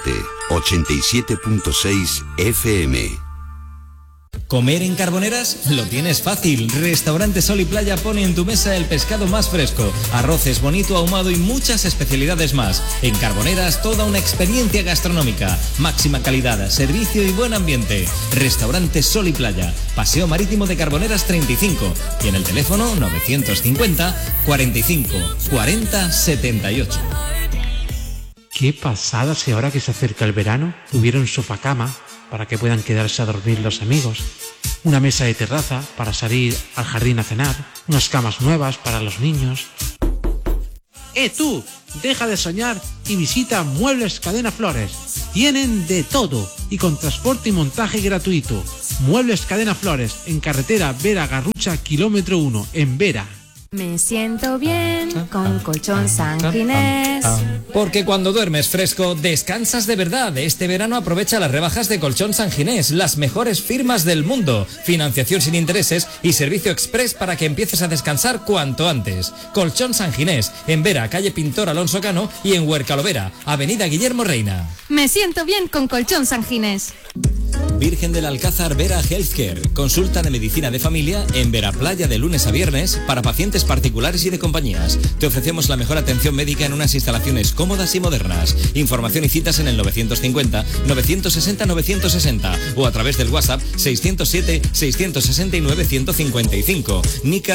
87.6 FM. ¿Comer en Carboneras? Lo tienes fácil. Restaurante Sol y Playa pone en tu mesa el pescado más fresco, arroces, bonito, ahumado y muchas especialidades más. En Carboneras, toda una experiencia gastronómica, máxima calidad, servicio y buen ambiente. Restaurante Sol y Playa, Paseo Marítimo de Carboneras 35 y en el teléfono 950 45 40 78. Qué pasada si ahora que se acerca el verano tuviera un sofá-cama para que puedan quedarse a dormir los amigos, una mesa de terraza para salir al jardín a cenar, unas camas nuevas para los niños. Tú! Deja de soñar y visita Muebles Cadena Flores. Tienen de todo y con transporte y montaje gratuito. Muebles Cadena Flores, en carretera Vera-Garrucha, kilómetro 1, en Vera. Me siento bien con Colchón San Ginés. Porque cuando duermes fresco, descansas de verdad. Este verano aprovecha las rebajas de Colchón San Ginés, las mejores firmas del mundo. Financiación sin intereses y servicio express para que empieces a descansar cuanto antes. Colchón San Ginés, en Vera, calle Pintor Alonso Cano y en Huercalovera, avenida Guillermo Reina. Me siento bien con Colchón San Ginés. Virgen del Alcázar Vera Healthcare. Consulta de medicina de familia en Vera Playa de lunes a viernes para pacientes particulares y de compañías. Te ofrecemos la mejor atención médica en unas instalaciones cómodas y modernas. Información y citas en el 950 960 960 o a través del WhatsApp 607 669 155. Nica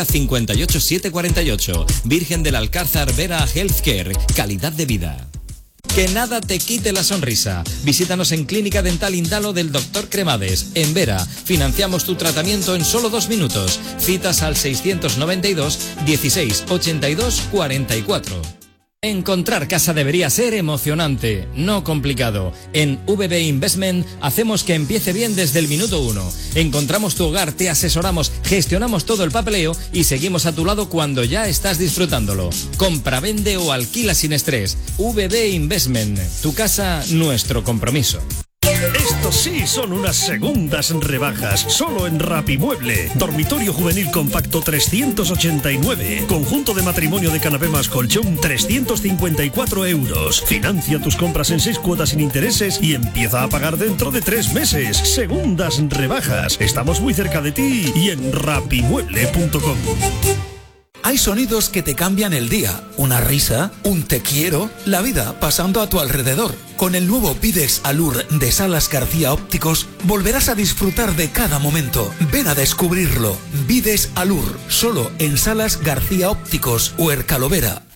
58748. Virgen del Alcázar Vera Healthcare. Calidad de vida. Que nada te quite la sonrisa. Visítanos en Clínica Dental Indalo del Dr. Cremades, en Vera. Financiamos tu tratamiento en solo 2 minutos. Citas al 692 16 82 44. Encontrar casa debería ser emocionante, no complicado. En VB Investment hacemos que empiece bien desde el minuto 1. Encontramos tu hogar, te asesoramos, gestionamos todo el papeleo y seguimos a tu lado cuando ya estás disfrutándolo. Compra, vende o alquila sin estrés. VB Investment, tu casa, nuestro compromiso. Estos sí son unas segundas rebajas, solo en Rapimueble. Dormitorio juvenil compacto 389. Conjunto de matrimonio de canapé más colchón 354 euros. Financia tus compras en 6 cuotas sin intereses y empieza a pagar dentro de 3 meses. Segundas rebajas. Estamos muy cerca de ti y en rapimueble.com. Hay sonidos que te cambian el día, una risa, un te quiero, la vida pasando a tu alrededor. Con el nuevo Videx Allure de Salas García Ópticos volverás a disfrutar de cada momento. Ven a descubrirlo. Videx Allure, solo en Salas García Ópticos, Huercalovera.